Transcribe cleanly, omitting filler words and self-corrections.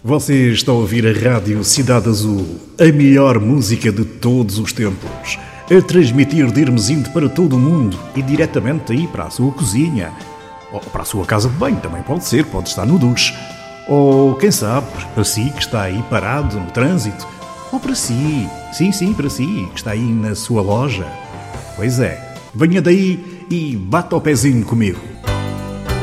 Você está a ouvir a Rádio Cidade Azul, a melhor música de todos os tempos, a transmitir de Hermesinde para todo o mundo e diretamente aí para a sua cozinha, ou para a sua casa de banho, também pode ser, pode estar no duche, ou quem sabe, para si que está aí parado no trânsito, ou para si, sim, para si, que está aí na sua loja. Pois é, venha daí e bata o pezinho comigo.